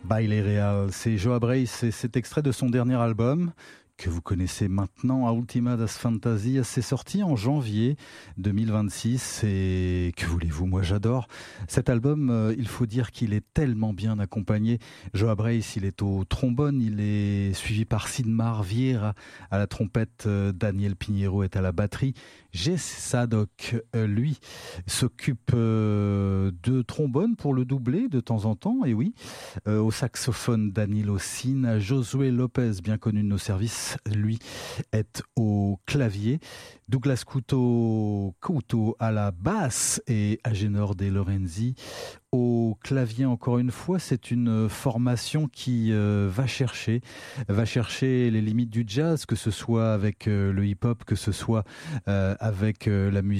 Baile Real, c'est Joa Bray, c'est cet extrait de son dernier album que vous connaissez maintenant, A Ultima das Fantasias. C'est sorti en janvier 2026 et que voulez-vous, moi j'adore cet album. Il faut dire qu'il est tellement bien accompagné. Joa Bray, il est au trombone, il est suivi par Sidmar Vieira à la trompette, Daniel Pinheiro est à la batterie. Jess Sadok, lui, s'occupe de trombone pour le doubler de temps en temps, et oui, au saxophone Danilo Sina, Josué Lopez, bien connu de nos services, lui est au clavier, Douglas Couto à la basse et Agenor De Lorenzi au clavier. Encore une fois, c'est une formation qui va chercher les limites du jazz, que ce soit avec le hip-hop, que ce soit avec la musique